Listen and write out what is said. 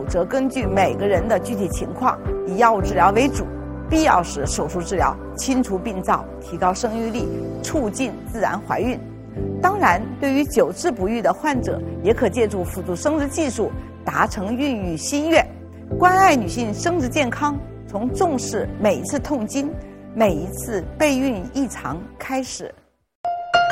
则根据每个人的具体情况，以药物治疗为主，必要时手术治疗，清除病灶，提高生育力，促进自然怀孕。当然，对于久治不育的患者，也可借助辅助生殖技术达成孕育心愿。关爱女性生殖健康，从重视每一次痛经、每一次备孕异常开始。